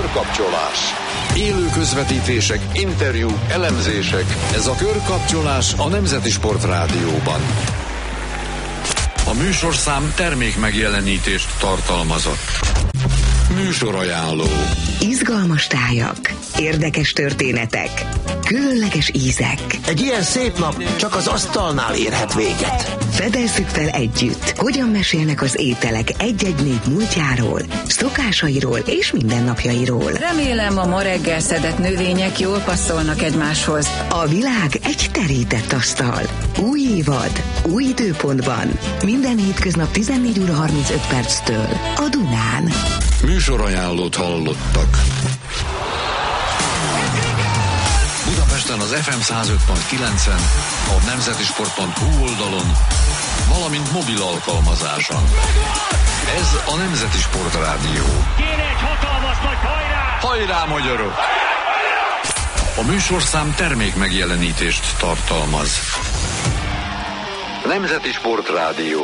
Körkapcsolás. Élő közvetítések, interjúk, elemzések. Ez a Körkapcsolás a Nemzeti Sport Rádióban. A műsorszám termék megjelenítést tartalmazott. Műsorajánló. Izgalmas tájak, érdekes történetek, különleges ízek. Egy ilyen szép nap csak az asztalnál érhet véget. Fedezzük fel együtt, hogyan mesélnek az ételek egy-egy nép múltjáról, szokásairól és mindennapjairól. Remélem, a ma reggel szedett növények jól passzolnak egymáshoz. A világ egy terített asztal. Új évad, új időpontban. Minden hétköznap 14 óra 35 perctől a Dunán. Műsorajánlót hallottak. Budapesten az FM 105.9-en, a nemzetisport.hu oldalon, valamint mobil alkalmazáson. Ez a Nemzeti Sport Rádió. Kéne egy hatalmas nagy hajrá! Hajrá, magyarok! A műsorszám termék megjelenítést tartalmaz. Nemzeti Sport Rádió.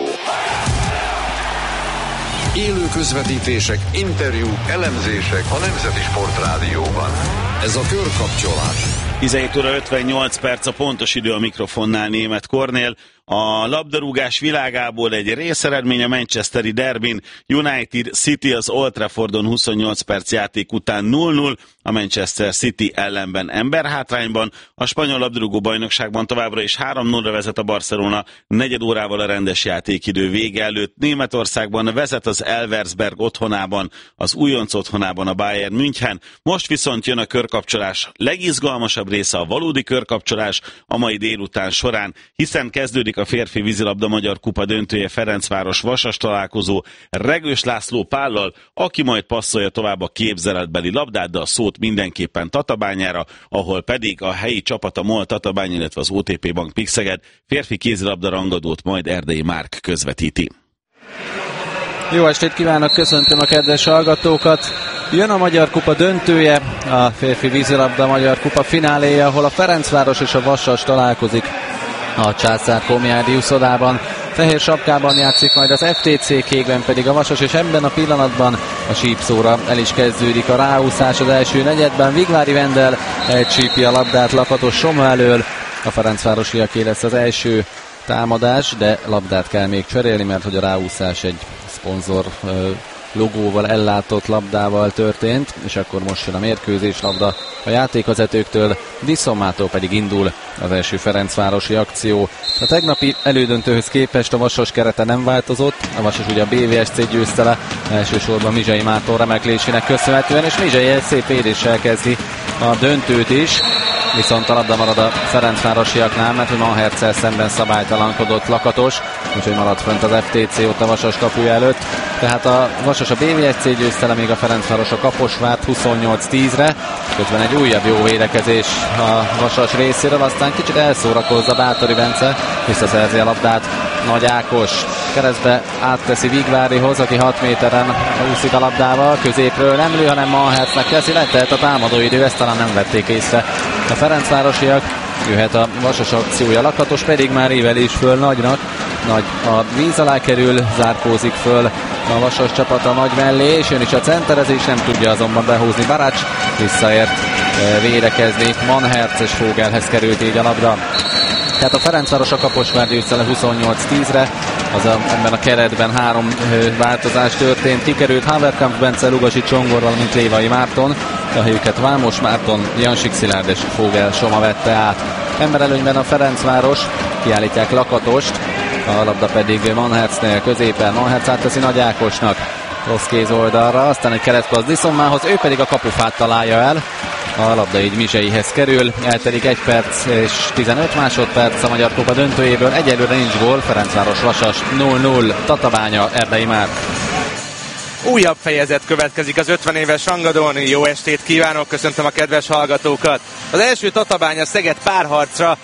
Élő közvetítések, interjúk, elemzések a Nemzeti Sport Rádióban. Ez a Körkapcsolás. 17 óra 58 perc a pontos idő, a mikrofonnál Németh Kornél. A labdarúgás világából egy részeredmény a manchesteri derbin. United City az Old Traffordon 28 perc játék után 0-0, a Manchester City ellenben emberhátrányban. A spanyol labdarúgó bajnokságban továbbra is 3-0-ra vezet a Barcelona negyed órával a rendes játékidő vége előtt. Németországban vezet az Elversberg otthonában, az újonc otthonában a Bayern München. Most viszont jön a körkapcsolás legizgalmasabb része, a valódi körkapcsolás a mai délután során, hiszen kezdődik a férfi vízilabda Magyar Kupa döntője, Ferencváros-Vasas találkozó Regős László Pállal, aki majd passzolja tovább a képzeletbeli labdát, de a szót mindenképpen Tatabányára, ahol pedig a helyi csapat, a MOL Tatabány, illetve az OTP Bank Pixeged férfi kézilabda rangadót majd Erdei Márk közvetíti. Jó estét kívánok, köszöntöm a kedves hallgatókat! Jön a Magyar Kupa döntője, a férfi vízilabda Magyar Kupa fináléja, ahol a Ferencváros és a Vasas találkozik a Császár-Komjádi úszodában. Fehér sapkában játszik majd az FTC, kékben pedig a Vasas, és ebben a pillanatban a sípszóra el is kezdődik a ráúszás az első negyedben. Vigvári Vendel elcsípi a labdát Lakatos Soma elől, a ferencvárosiaké lesz az első támadás, de labdát kell még cserélni, mert hogy a ráúszás egy szponzor logóval ellátott labdával történt, és akkor most jön a mérkőzés, labda a játékvezetőktől, Diszomától pedig indul az első ferencvárosi akció. A tegnapi elődöntőhöz képest a Vasas kerete nem változott, a Vasas ugye a BVSC győzte le, elsősorban Mizsei Márton remeklésének köszönhetően, és Mizsei egy szép védéssel kezdi a döntőt is, viszont a labda marad a ferencvárosiaknál, mert hogy Manherccel szemben szabálytalankodott Lakatos, úgyhogy maradt fönt az FTC ott a Vasas kapuja előtt. Tehát a Vasas a BVSC győzte le, még a Ferencváros a Kaposvárt 28-10-re, közben egy újabb jó védekezés a Vasas részéről, aztán kicsit elszórakozza Bátori Bence, visszaszerzi a labdát Nagy Ákos, keresztbe átteszi Vigvárihoz, aki 6 méteren úszik a labdával, középről nem lő, hanem Manhercnek teszi, letelt a támadóidő, ezt talán nem vették észre a ferencvárosiak. Jöhet a Vasas akciója, Lakatos pedig már ível is föl Nagynak, Nagy a víz alá kerül, zárkózik föl a Vasas csapata Nagy mellé, és jön is a centerezés, nem tudja azonban behúzni Barács, visszaért védekezni Manherc, és Fogelhez került így a labda. Tehát a Ferencváros a Kaposvár győzte le 28-10-re, ebben a keretben 3 változás történt, kikerült Haverkamp, Bence, Lugasi Csongor, valamint Lévai Márton, a helyüket Vámos Márton, Jansik Szilárd és Fogel Soma vette át. Emberelőnyben a Ferencváros, kiállítják Lakatost, a labda pedig Manhercnél középen, Manherc átteszi Nagy Ákosnak, rossz kéz oldalra, aztán egy keretpassz Diszommához, ő pedig a kapufát találja el, a labda így Mizseihez kerül, eltelik 1 perc és 15 másodperc a Magyar Kupa döntőjéből, egyelőre nincs gól, Ferencváros Vasas 0-0, Tatabánya, Erdei Márk. Újabb fejezet következik az 50 éves rangadón. Jó estét kívánok, köszöntöm a kedves hallgatókat. Az első Tatabánya Szeged párharcra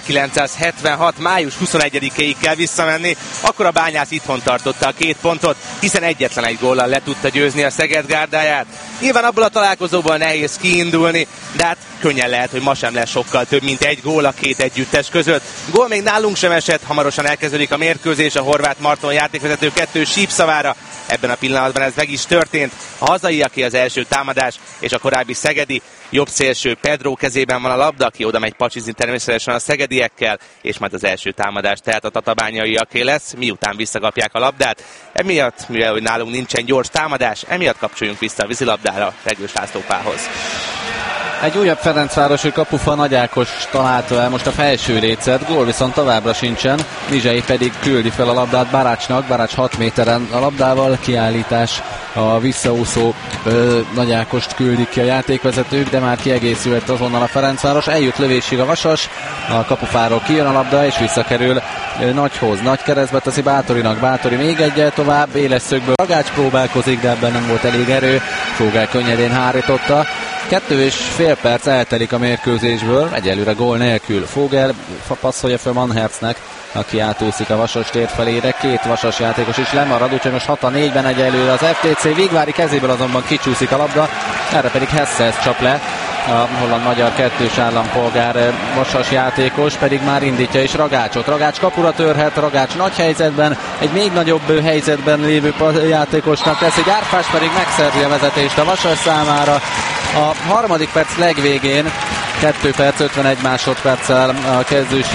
1976. május 21-ig kell visszamenni, akkor a Bányász itthon tartotta a 2 pontot, hiszen egyetlen egy góllal le tudta győzni a Szeged gárdáját. Nyilván abból a találkozóból nehéz kiindulni, de hát könnyen lehet, hogy ma sem lesz sokkal több, mint egy gól a két együttes között. Gól még nálunk sem esett, hamarosan elkezdődik a mérkőzés, a Horváth Marton játékvezető 2 sípszavára. Ebben a pillanatban ez meg is történt. A hazaiaké az első támadás, és a korábbi szegedi jobb szélső Pedro kezében van a labda, aki oda megy pacsizni természetesen a szegediekkel, és majd az első támadás tehát a tatabányaiaké lesz, miután visszakapják a labdát. Emiatt, mivel hogy nálunk nincsen gyors támadás, emiatt kapcsoljunk vissza a vízilabdára Regős László Pálhoz. Egy újabb Ferencvárosi kapufa Nagy Ákos találta el most a felső lécet, gól viszont továbbra sincsen, Mizsei pedig küldi fel a labdát Barácsnak, Barács 6 méteren a labdával, kiállítás a visszaúszó Nagy Ákost küldik ki a játékvezetők, de már kiegészült azonnal a Ferencváros, eljut lövésig a Vasas, a kapufáról kijön a labda és visszakerül Nagyhoz, Nagy keresztbe teszi Bátorinak, Bátori még egyel tovább, éles szögből Ragács próbálkozik, de ebben nem volt elég erő, Fogel könnyedén hárította. 2,5 perc eltelik a mérkőzésből, egyelőre gól nélkül. Fogel passzolja fel Manhertznek, aki átúszik a Vasas tér felére. 2 Vasas játékos is lemarad, úgyhogy most 6-4-ben egyelőre az FTC. Vigvári kezéből azonban kicsúszik a labda, erre pedig Hessels csap le. A holland-magyar kettős állampolgár Vasas játékos pedig már indítja is Ragácsot. Ragács kapura törhet, Ragács nagy helyzetben, egy még nagyobb helyzetben lévő játékosnak tesz, egy Árpás pedig megszerzi a vezetést a Vasas számára. A harmadik perc legvégén 2 perc 51 másodperccel a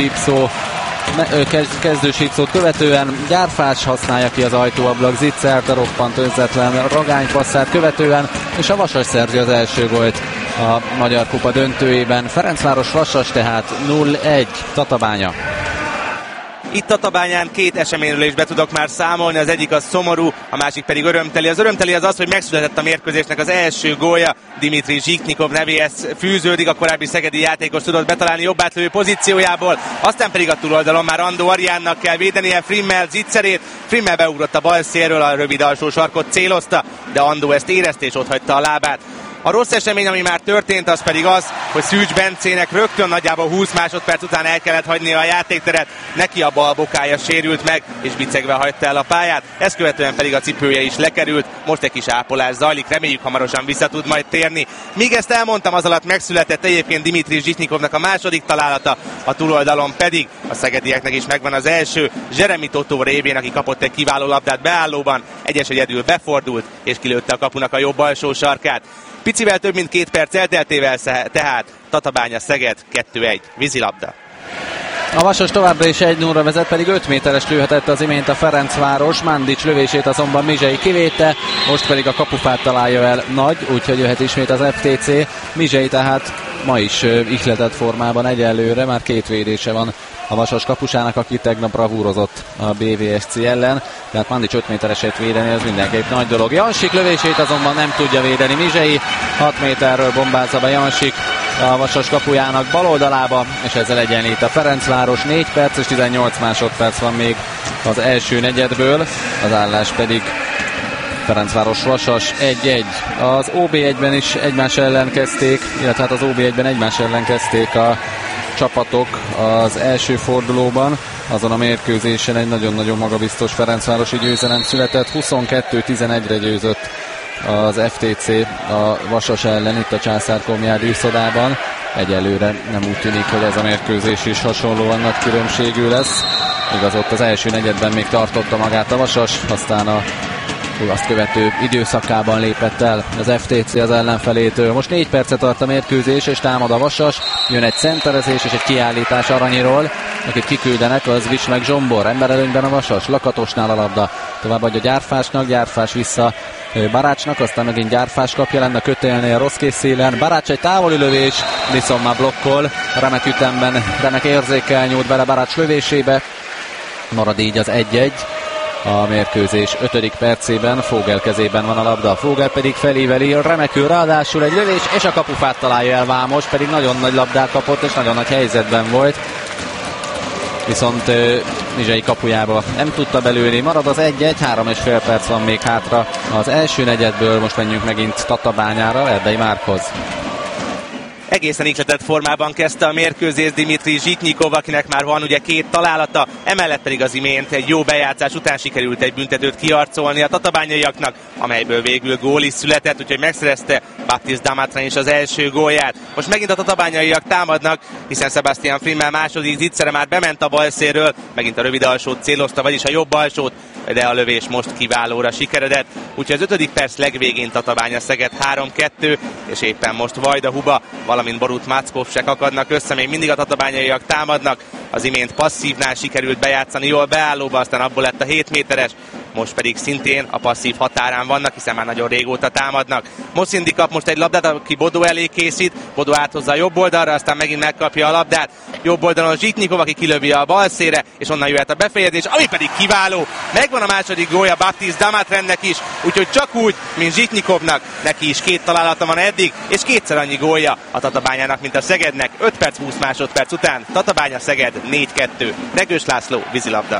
kezdősípszót követően Gyárfás használja ki az ajtóablak Zitzert, a roppant önzetlen ragánypasszát követően, és a Vasas szerzi az első gólt a Magyar Kupa döntőjében. Ferencváros Vasas tehát 0-1 Tatabánya. Itt Tatabányán 2 eseményről is be tudok már számolni, az egyik az szomorú, a másik pedig örömteli. Az örömteli az az, hogy megszületett a mérkőzésnek az első gólja, Dimitri Zsiknikov nevéhez fűződik, a korábbi szegedi játékos tudott betalálni jobbátlövő pozíciójából, aztán pedig a túloldalon már Andó Ariánnak kell védenie Frimmel Zitzerét, Frimmel beugrott a bal szélről, a rövid alsó sarkot célozta, de Andó ezt érezte és otthagyta a lábát. A rossz esemény, ami már történt, az pedig az, hogy Szűcs Bencének rögtön nagyjából 20 másodperc után el kellett hagynia a játékteret, neki a bal bokája sérült meg, és bicegve hagyta el a pályát, ezt követően pedig a cipője is lekerült, most egy kis ápolás zajlik, reméljük hamarosan vissza tud majd térni. Míg ezt elmondtam, az alatt megszületett egyébként Dimitri Zsitnikovnak a második találata, a túloldalon pedig a szegedieknek is megvan az első, Zseremi Totó révén, aki kapott egy kiváló labdát beállóban, egyedül befordult, és kilőtte a kapunak a jobb alsó sarkát. Picivel több mint 2 perc elteltével tehát Tatabánya Szeged 2-1 vízilabda. A Vasas továbbra is 1-0-ra vezet, pedig 5 méteres lőhetett az imént a Ferencváros, Mandics lövését azonban Mizsei kivédte, most pedig a kapufát találja el Nagy, úgyhogy jöhet ismét az FTC. Mizsei tehát ma is ihletett formában egyelőre, már 2 védése van a Vasas kapusának, aki tegnap bravúrozott a BVSC ellen, tehát Mandics 5 métereset védeni, az mindenképp nagy dolog. Jansik lövését azonban nem tudja védeni Mizsei, 6 méterről bombázza be Jansik a Vasas kapujának bal oldalába, és ezzel egyenlít a Ferencváros. 4 perc és 18 másodperc van még az első negyedből, az állás pedig Ferencváros Vasas 1-1. Az OB1-ben is egymás ellen kezdték, illetve hát az OB1-ben egymás ellen kezdték a csapatok az első fordulóban. Azon a mérkőzésen egy nagyon-nagyon magabiztos ferencvárosi győzelem született. 22-11-re győzött az FTC a Vasas ellen itt a Császár-Komjádi üsszodában. Egyelőre nem úgy tűnik, hogy ez a mérkőzés is hasonlóan nagy különbségű lesz. Igaz, ott az első negyedben még tartotta magát a Vasas, aztán a azt követő időszakában lépett el az FTC az ellenfelétől. Most 4 percet tart a mérkőzés, és támad a Vasas. Jön egy centerezés és egy kiállítás Aranyiról, akit kiküldenek, az Vics meg Zsombor. Emberelőnyben a Vasas, Lakatosnál a labda. Továbbadja Gyárfásnak, Gyárfás vissza Barácsnak, aztán megint Gyárfás kapja lenne a kötélnél rossz készszélen. Barács egy távoli lövés, viszont már blokkol. Remek ütemben, remek érzékkel nyújt bele Barács lövésébe. Marad így az 1-1. A mérkőzés 5. percében Fogel kezében van a labda, Fogel pedig felíveli, remekül, ráadásul egy lövés, és a kapufát találja el Vámos, pedig nagyon nagy labdát kapott, és nagyon nagy helyzetben volt. Viszont Mizsei kapujába nem tudta belőni, marad az 1-1, 3,5 perc van még hátra az első negyedből, most menjünk megint Tatabányára, Erdei Márkhoz. Egészen ihletett formában kezdte a mérkőzést Dimitri Zsitnyikov, akinek már van ugye 2 találata, emellett pedig az imént egy jó bejátszás után sikerült egy büntetőt kiarcolni a tatabányaiaknak, amelyből végül gól is született, úgyhogy megszerezte Baptiste Damatren is az első gólját. Most megint a tatabányaiak támadnak, hiszen Sebastian Frimmel második zicsere már bement a balszélről, megint a rövid alsót célozta, vagyis a jobb alsót, de a lövés most kiválóra sikeredett. Úgyhogy az 5. perc legvégén Tatabánya-Szeged 3-2, és éppen most Vajda Huba, valamint Borut Mackov se akadnak össze, még mindig a tatabányaiak támadnak. Az imént passzívnál sikerült bejátszani jól beállóba, aztán abból lett a 7 méteres, most pedig szintén a passzív határán vannak, hiszen már nagyon régóta támadnak. Moszindi kap most egy labdát, aki Bodó elé készít, Bodó áthozza a jobb oldalra, aztán megint megkapja a labdát. Jobb oldalon Zsitnyikov, aki kilövi a bal szélre, és onnan jöhet a befejezés, ami pedig kiváló. Megvan a második gólja Baptiste Damatrennek is, úgyhogy csak úgy, mint Zsitnyikovnak, neki is 2 találata van eddig, és 2-szer annyi gólja a Tatabányának, mint a Szegednek. 5 perc 20 másodperc után Tatabánya-Szeged 4-2. Regős László, vízilabda.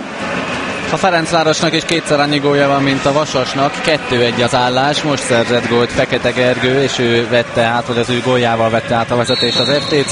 A Ferencvárosnak is 2-szer annyi gólja van, mint a Vasasnak. 2-1 az állás, most szerzett gólt Fekete Gergő, és ő vette át, vagy az ő góljával vette át a vezetést az FTC.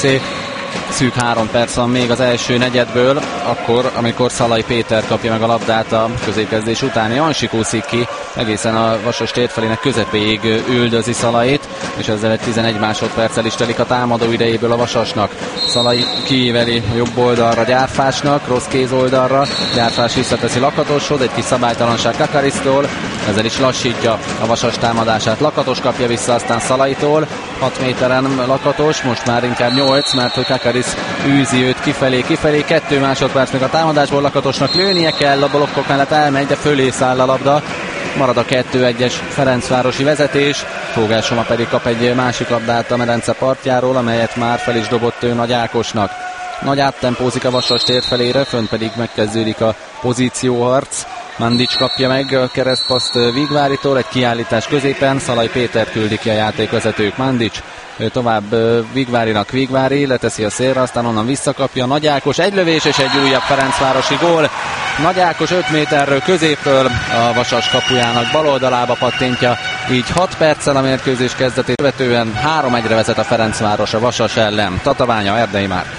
Szűk 3 perc van még az első negyedből, akkor, amikor Szalai Péter kapja meg a labdát a középkezdés után. Jansik úszik ki, egészen a Vasas térfelének közepéig üldözi Szalait, és ezzel egy 11 másodperccel is telik a támadó idejéből a Vasasnak. Szalai kiíveli a jobb oldalra Gyárfásnak, rossz kéz oldalra, Gyárfás visszateszi Lakatoshoz, egy kis szabálytalanság Kakarisztól, ezzel is lassítja a Vasas támadását. Lakatos kapja vissza aztán Szalaitól, 6 méteren Lakatos, most már inkább 8, mert hogy Kakarisz űzi őt kifelé, 2 másodperc még a támadásból, Lakatosnak lőnie kell, a blokkok mellett elmegy, de fölé száll a labda. Marad a 2-1-es Ferencvárosi vezetés, Fogel Soma pedig kap egy másik labdát a medence partjáról, amelyet már fel is dobott ő Nagy Ákosnak. Nagy áttempózik a Vasas tér felére, fönn pedig megkezdődik a pozícióharc. Mandics kapja meg a keresztpaszt Vigváritól, egy kiállítás középen, Szalai Péter küldi ki a játékvezetők. Mandics tovább Vigvárinak, Vigvári leteszi a szélre, aztán onnan visszakapja Nagy Ákos, egy lövés és egy újabb Ferencvárosi gól. Nagy Ákos 5 méterről középről a Vasas kapujának bal oldalába pattintja, így 6 perccel a mérkőzés kezdetét követően 3-1-re vezet a Ferencváros a Vasas ellen. Tatabánya, Erdei Márk.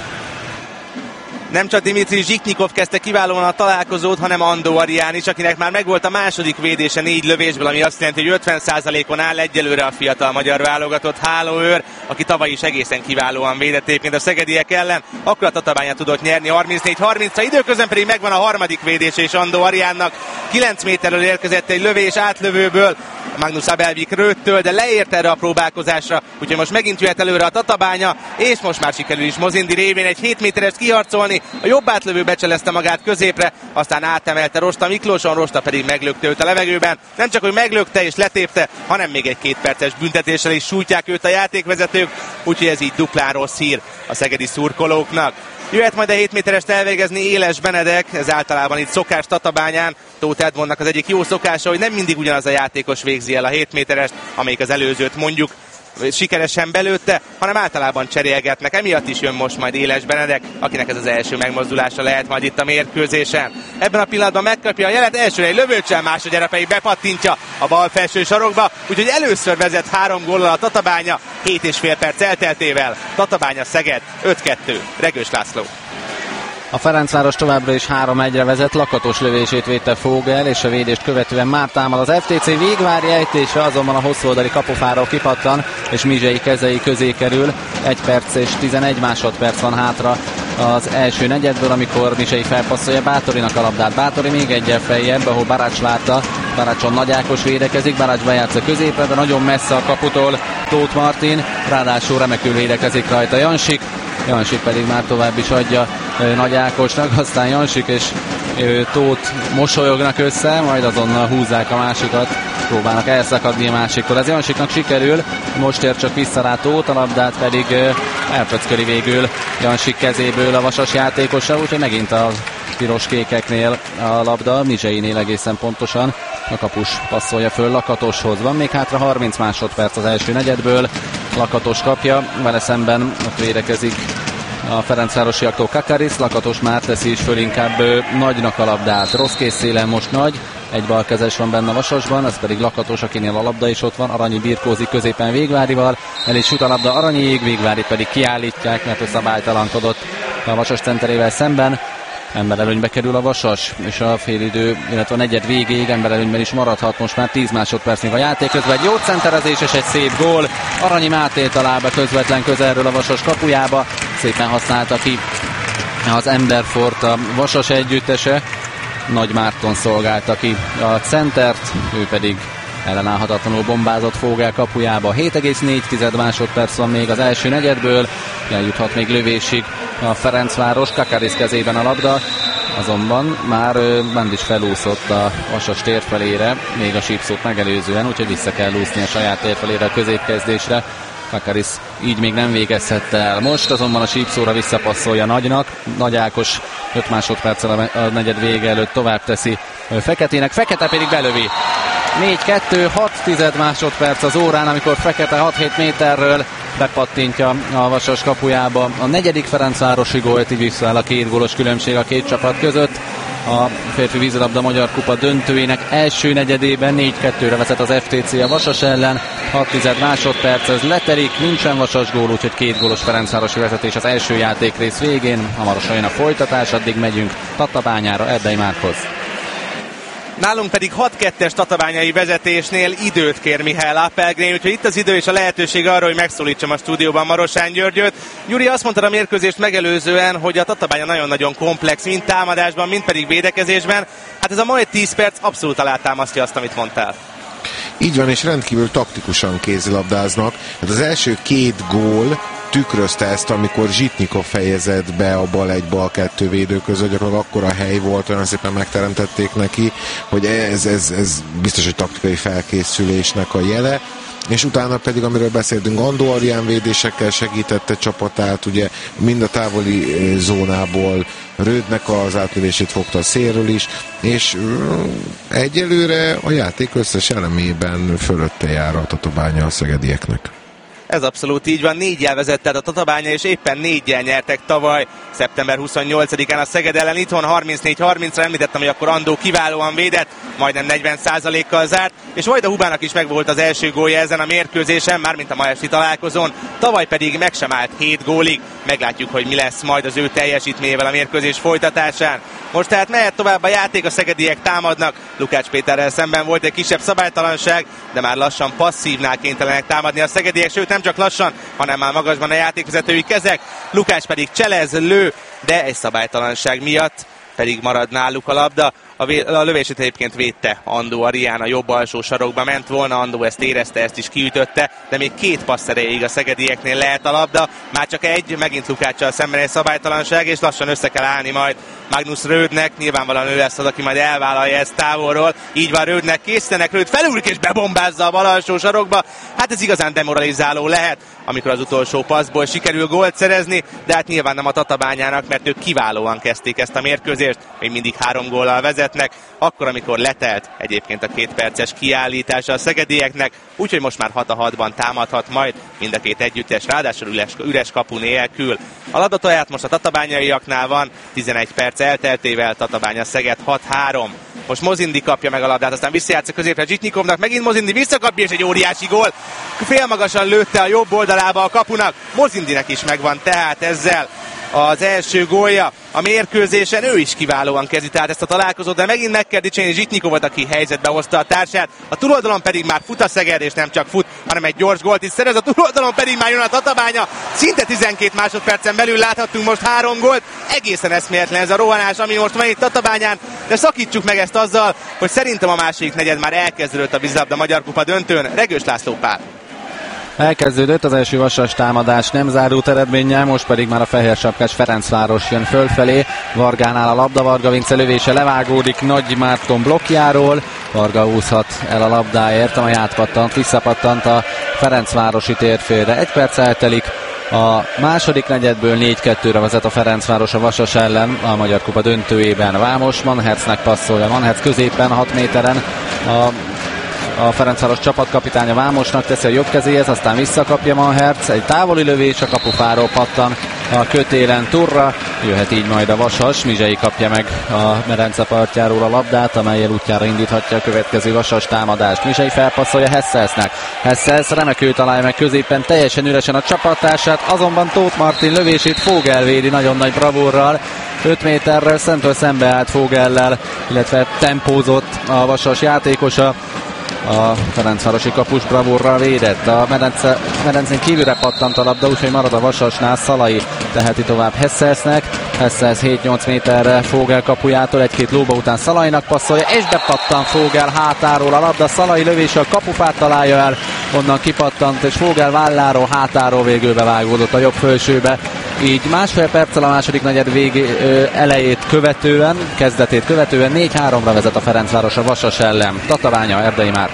Nem csak Dimitri Zsitnyikov kezdte kiválóan a találkozót, hanem Andó Arián is, akinek már megvolt a második védése 4 lövésből, ami azt jelenti, hogy 50%-on áll egyelőre a fiatal magyar válogatott hálóőr, aki tavaly is egészen kiválóan védett egyébként a szegediek ellen. Akkor a Tatabánya tudott nyerni 34-30-ra, időközben pedig megvan a harmadik védése is Andó Ariánnak. 9 méterről érkezett egy lövés átlövőből, Magnus Abelvik rőttől, de leért erre a próbálkozásra, úgyhogy most megint jöhet előre a Tatabánya, és most már sikerül is Mozindi révén egy 7 méterest kiharcolni. A jobb átlövő becselezte magát középre, aztán átemelte Rosta Miklóson, Rosta pedig meglökte őt a levegőben. Nem csak, hogy meglökte és letépte, hanem még egy 2 perces büntetéssel is sújtják őt a játékvezetők, úgyhogy ez így duplán rossz hír a szegedi szurkolóknak. Jöhet majd a 7 méterest elvégezni Éles Benedek, ez általában itt szokás Tatabányán. Tóth Edmondnak az egyik jó szokása, hogy nem mindig ugyanaz a játékos végzi el a 7 méterest, amelyik az előzőt mondjuk sikeresen belőtte, hanem általában cserélgetnek. Emiatt is jön most majd Éles Benedek, akinek ez az első megmozdulása lehet majd itt a mérkőzésen. Ebben a pillanatban megkapja a jelet, elsőre egy lövőcsel, másodjára pedig bepattintja a bal felső sarokba, úgyhogy először vezet 3 góllal a Tatabánya 7,5 perc elteltével. Tatabánya-Szeged 5-2. Regős László. A Ferencváros továbbra is 3-1-re vezet, Lakatos lövését védte Fogel, és a védést követően már támad az FTC. Vigvári ejtése azonban a hosszú oldali kapufáról kipattan, és Mizsei kezei közé kerül. 1 perc és 11 másodperc van hátra az első negyedből, amikor Mizsei felpasszolja Bátorinak a labdát. Bátori még egyel feljebb, ahol Barács várta. Barácson Nagy Ákos védekezik, Barács bejátsza középre, de nagyon messze a kaputól Tóth Martin, ráadásul remekül védekezik rajta Jansik. Jansik pedig már tovább is adja Nagy Ákosnak, aztán Jansik és Tóth mosolyognak össze, majd azonnal húzzák a másikat, próbálnak elszakadni a másiktól. Ez Jansiknak sikerül, most ér csak vissza rá Tóth, a labdát pedig elpöcköli végül Jansik kezéből a Vasas játékosa, úgyhogy megint a piros-kékeknél a labda, Mizseinél egészen pontosan. A kapus passzolja föl Lakatoshoz. Van még hátra 30 másodperc az első negyedből. Lakatos kapja, vele szemben ott védekezik a ferencvárosiaktól Kakarisz. Lakatos már teszi is föl inkább Nagynak a labdát. Rossz készszélen most Nagy, egy balkezes van benne a Vasasban, ez pedig Lakatos, akinél a labda is ott van. Aranyi birkózik középen Végvárival, el is jut a labda Aranyiig, Végvári pedig kiállítják, mert ő szabálytalankodott a Vasas centerével szemben. Emberelőnybe kerül a Vasas, és a félidő, illetve a negyed végéig emberelőnyben is maradhat. Most már 10 másodperc még a játék közben. Egy jó centerezés és egy szép gól. Aranyi Máté talál be közvetlen közelről a Vasas kapujába. Szépen használta ki az Emberfort a Vasas együttese. Nagy Márton szolgálta ki a centert, ő pedig ellenállhatatlanul bombázott Fogel kapujába. 7,4 másodperc van még az első negyedből, eljuthat még lövésig a Ferencváros. Kakaris kezében a labda, azonban már bent is felúszott a Vasas tér felére, még a sípszót megelőzően, úgyhogy vissza kell úszni a saját tér felére a középkezdésre. Kakaris így még nem végezhette el. Most azonban a sípszóra visszapasszolja Nagynak. Nagy Ákos 5 másodperccel a negyed vége előtt tovább teszi Feketének. Fekete pedig belövi. 4-2, 6 másodperc az órán, amikor Fekete 6-7 méterről bepattintja a Vasas kapujába. A negyedik Ferencvárosi gólt, így visszaáll a 2 gólos különbség a két csapat között. A férfi vízilabda Magyar Kupa döntőjének első negyedében 4-2-re vezet az FTC a Vasas ellen. 6 másodperc, ez letelik, nincsen Vasas gól, úgyhogy 2 gólos Ferencvárosi vezetés az első játékrész végén. Hamarosan jön a folytatás, addig megyünk Tatabányára, Erdei Márkhoz. Nálunk pedig 6-2-es tatabányai vezetésnél időt kér Mihály Appelgren, úgyhogy itt az idő és a lehetőség arra, hogy megszólítsam a stúdióban Marosán Györgyöt. Gyuri, azt mondta a mérkőzést megelőzően, hogy a Tatabánya nagyon-nagyon komplex, mind támadásban, mind pedig védekezésben. Hát ez a majd 10 perc abszolút alátámasztja azt, amit mondtál. Így van, és rendkívül taktikusan kézilabdáznak. Hát az első 2 gól tükrözte ezt, amikor Zsitnyikov fejezett be a bal 2 védő között, gyakorlatilag akkora hely volt, olyan szépen megteremtették neki, hogy ez biztos, hogy taktikai felkészülésnek a jele. És utána pedig, amiről beszéltünk, Andó Arián védésekkel segítette csapatát, ugye mind a távoli zónából Rödnek az átlövését fogta a szélről is, és egyelőre a játék összes elemében fölötte jár a Tatabánya a szegedieknek. Ez abszolút így van, 4-jel vezette a Tatabánya, és éppen 4-jel nyertek tavaly, szeptember 28-án a Szeged ellen itthon 34-30-ra. Említettem, hogy akkor Andó kiválóan védett, majdnem 40%-kal zárt, és Vajda Hubának is megvolt az első gólja ezen a mérkőzésen, mármint a ma esti találkozón, tavaly pedig meg sem állt 7 gólig. Meglátjuk, hogy mi lesz majd az ő teljesítményével a mérkőzés folytatásán. Most tehát mehet tovább a játék, a szegediek támadnak, Lukács Péterrel szemben volt egy kisebb szabálytalanság, de már lassan passzívnál kénytelenek támadni a szegediek, sőt nem csak lassan, hanem már magasban a játékvezetői kezek. Lukács pedig cselez, lő, de egy szabálytalanság miatt pedig marad náluk a labda. A lövését egyébként védte Andó Arián, a jobb alsó sarokba ment volna, Andó ezt érezte, ezt is kiütötte, de még 2 passz erejéig a szegedieknél lehet a labda, már csak egy, megint Lukáccsal szemben egy szabálytalanság, és lassan össze kell állni majd Magnus Rödnek, nyilvánvalóan ő lesz az, aki majd elvállalja ezt távolról. Így van, Rödnek készítenek, Röd felülik és bebombázza a bal alsó sarokba. Hát ez igazán demoralizáló lehet, amikor az utolsó passzból sikerül gólt szerezni, de hát nyilván nem a Tatabányának, mert ők kiválóan kezdték ezt a mérkőzést, még mindig 3 góllal vezetnek, akkor, amikor letelt egyébként a 2 perces kiállítása a szegedieknek, úgyhogy most már 6-6-ban támadhat majd mind a 2 együttes, ráadásul üres kapu nélkül. A labdatoját most a tatabányaiaknál van, 11 perc elteltével, Tatabánya Szeged 6-3. Most Mozindi kapja meg a labdát, aztán visszajátszik középre Zsitnyikovnak, megint Mozindi visszakapja, és egy óriási gól. Félmagasan lőtte a jobb oldalába a kapunak, Mozindinek is megvan tehát ezzel az első gólja a mérkőzésen, ő is kiválóan kezdi tehát ezt a találkozót, de megint meg kell dicsérni Zsitnyikovot, aki helyzetbe hozta a társát. A túloldalon pedig már fut a Szeged, és nem csak fut, hanem egy gyors gólt is szerez, a túloldalon pedig már jön a Tatabánya. Szinte 12 másodpercen belül láthattunk most 3 gólt, egészen eszméletlen ez a rohanás, ami most van itt Tatabányán, de szakítsuk meg ezt azzal, hogy szerintem a második negyed már elkezdődött a vízilabda Magyar Kupa döntőn. Regős László Pál. Elkezdődött az első Vasas támadás, nem zárult eredménnyel, most pedig már a fehérsapkás Ferencváros jön fölfelé. Vargánál a labda, Varga Vince lövése levágódik Nagy Márton blokkjáról. Varga úszhat el a labdáért, amely átpattant, visszapattant a Ferencvárosi térfélre. 1 perc eltelik. A második negyedből 4-2-re vezet a Ferencváros a Vasas ellen a Magyar Kupa döntőjében. Vámos Manhercnek passzolja, Manherc középen 6 méteren a Ferencváros csapatkapitánya Vámosnak teszi a jobb kezéhez, aztán visszakapja Manherc, egy távoli lövés a kapufáról pattan, a kötélen Turra, jöhet így majd a Vasas, Mizsei kapja meg a medence partjáról a labdát, amellyel útjára indíthatja a következő Vasas támadást. Mizsei felpasszolja Hesselsnek, Hessels remekül találja meg középen teljesen üresen a csapattársát, azonban Tóth Martin lövését Fogel védi nagyon nagy bravúrral, 5 méterrel szemtől szembe állt Fogellel, illetve tempózott a Vasas játékosa. A ferencvárosi kapus bravúrral védett. A medencén kívülre pattant a labda, úgyhogy marad a Vasasnál. Szalai teheti tovább Hesselsnek. Hessels 7-8 méterre Fogel kapujától, egy-két lóba után Szalainak passzolja, és bepattan Fogel hátáról a labda. Szalai lövése a kapufát találja el, onnan kipattant, és Fogel válláról, hátáról végül bevágódott a jobb fölsőbe. Így másfél perccel a második negyed elejét követően, kezdetét követően 4-3-ra vezet a Ferencváros a Vasas ellen. Tatabánya, Erdei Márk.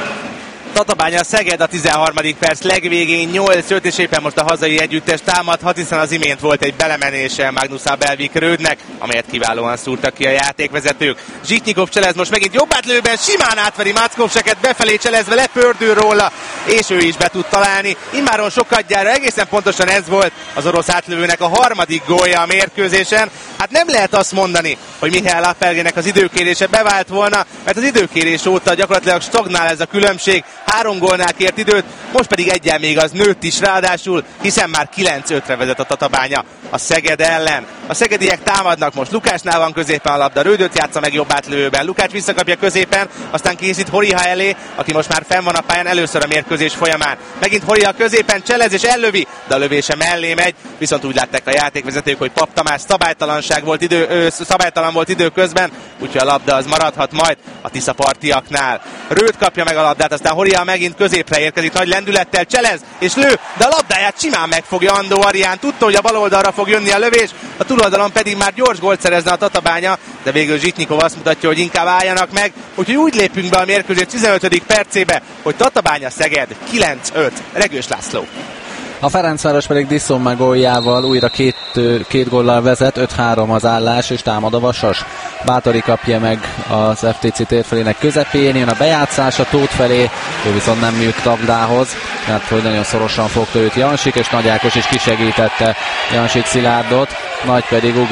Tatabánya Szeged a 13. perc legvégén 8-5, és éppen most a hazai együttes támadhat, hiszen az imént volt egy belemenése Magnus Abelvik Rődnek, amelyet kiválóan szúrtak ki a játékvezetők. Zsitnyikov Cselez most megint jobb átlőben, simán átveri Mackovseket, befelé cselezve, lepördül róla, és ő is be tud találni. Immáron sokadjára egészen pontosan ez volt az orosz átlövőnek a harmadik gólja a mérkőzésen. Hát nem lehet azt mondani, hogy Mihály Lappergének az időkérése bevált volna, mert az időkérés óta gyakorlatilag stagnál ez a különbség. 3 gólnál kért időt, most pedig egyen még az nőtt is ráadásul, hiszen már 9-5-re vezet a Tatabánya a Szeged ellen. A szegediek támadnak most, Lukácsnál van középen a labda, Rődöt játsza meg jobb átlövőben, Lukács visszakapja középen, aztán készít Horiha elé, aki most már fenn van a pályán először a mérkőzés folyamán. Megint Horiha középen cselez és ellövi, de a lövése mellé megy, viszont úgy látták a játékvezetők, hogy Pap Tamás szabálytalan volt időközben, úgyhogy a labda az maradhat majd a tiszapartiaknál. Rőd kapja meg a labdát, aztán Horiha megint középre érkezik, nagy lendülettel cselez és lő, de a labdáját simán megfogja Andó Arián, tudta, hogy a bal oldalra fog jönni a lövés, a túloldalon pedig már gyors gólt szerezne a Tatabánya, de végül Zsitnyikov azt mutatja, hogy inkább álljanak meg, úgyhogy úgy lépünk be a mérkőzés 15. percébe, hogy Tatabánya Szeged 9-5. Regős László. A Ferencváros pedig Disson góljával újra két góllal vezet, 5-3 az állás, és támad a Vasas. Bátori kapja meg az FTC térfelének közepén, jön a bejátszása Tóth felé, ő viszont nem jut labdához, mert hogy nagyon szorosan fogta őt Jansik, és Nagy Ákos is kisegítette Jansik Szilárdot, Nagy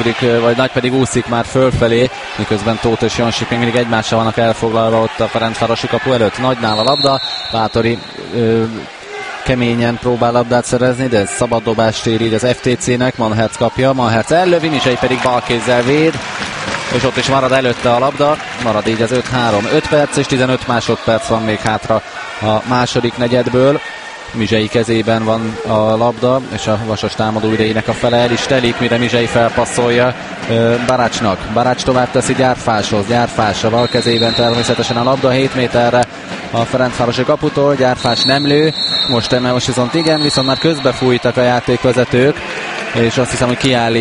pedig úszik már fölfelé, miközben Tóth és Jansik még mindig egymással vannak elfoglalva ott a Ferencvárosi kapu előtt. Nagynál a labda, Bátori keményen próbál labdát szerezni, de ez szabad dobást ér így az FTC-nek, Manherz kapja, Manherz ellövi, Mizsei pedig balkézzel véd, és ott is marad előtte a labda, marad így az 5-3, 5 perc és 15 másodperc van még hátra a második negyedből. Mizsei kezében van a labda, és a Vasas támadó idejének a fele el is telik, mire Mizsei felpasszolja Barácsnak. Barács tovább teszi Gyárfáshoz, Gyárfás a bal kezében természetesen a labda 7 méterre a Ferencvárosi kaputól, Gyárfás nem lő, most viszont igen, viszont már közbefújtak a játékvezetők, és azt hiszem, hogy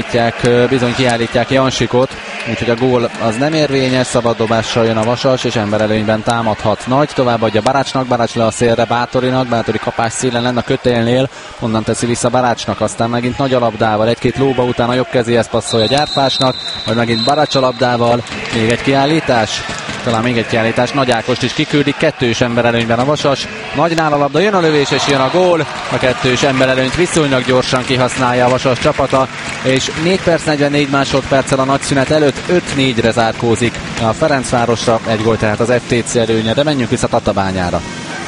kiállítják Jansikot, úgyhogy a gól az nem érvényes, szabaddobással jön a Vasas, és emberelőnyben támadhat Nagy, továbbadja Barácsnak, Barács le a szélre Bátorinak, Bátori kapás szélen lenne a kötélnél, onnan teszi vissza Barácsnak, aztán megint Nagy a labdával, egy-két lóba után a jobb kezéhez passzolja Gyárfásnak, majd megint Barács a labdával, még egy kiállítás, talán még egy kiállítás, Nagy Ákost is kiküldik, kettős emberelőnyben a Vasas, Nagynál a labda, jön a lövés és jön a gól, a kettős emberelőnyt viszonylag gyorsan kihasználja a Vasas csapata, és 4 perc 44 másodperccel a nagyszünet előtt 5-4-re zárkózik a Ferencvárosra, egy gól tehát az FTC előnye, de menjünk vissza Tatabányára.